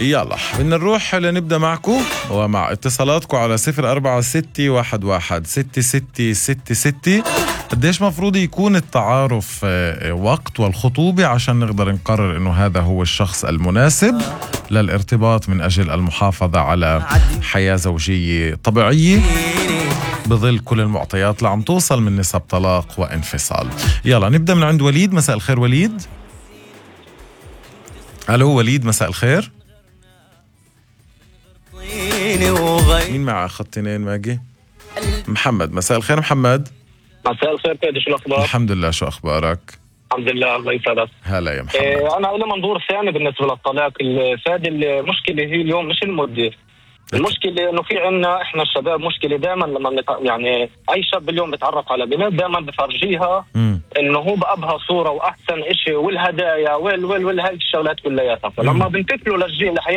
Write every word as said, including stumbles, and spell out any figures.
يلا بدنا نروح لنبدأ معكم ومع اتصالاتكم على صفر أربعة ستة واحد واحد ستة ستة ستة ستة. قديش مفروض يكون التعارف وقت والخطوبة عشان نقدر نقرر إنه هذا هو الشخص المناسب للارتباط من أجل المحافظة على حياة زوجية طبيعية بظل كل المعطيات اللي عم توصل من نسب طلاق وانفصال. يلا نبدأ من عند وليد. مساء الخير وليد. ألو وليد مساء الخير. مين مع خطينين ماجي؟ محمد. مساء الخير محمد. مساء الخير كيف شو الأخبار؟ الحمد لله. شو أخبارك؟ الحمد لله الله يسعدك. هلا يا محمد. إيه أنا إلي منظور ثاني بالنسبة للطلاق. الفادي المشكلة هي اليوم مش المدة، المشكلة إنه في عنا إحنا الشباب مشكلة دائما لما نت... يعني أي شاب اليوم بيتعرف على بنت دائما بفرجيها إنه هو بأبهى صورة وأحسن إشي والهدايا وال وال وال هاي الشغلات كلياتها، فلما بنتقلوا للجيل